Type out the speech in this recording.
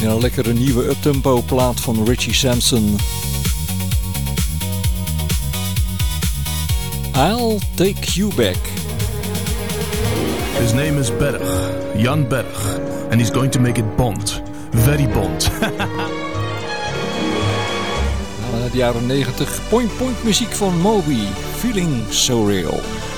Ja, een lekkere nieuwe uptempo plaat van Richie Sampson. I'll take you back. His name is Berg, Jan Berg, and he's going to make it Bond. Very Bond. De jaren 90 point muziek van Moby, Feeling So Real.